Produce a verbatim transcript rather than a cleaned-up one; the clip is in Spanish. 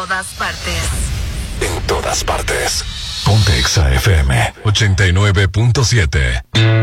todas partes. En todas partes. Ponte Exa F M ochenta y nueve punto siete.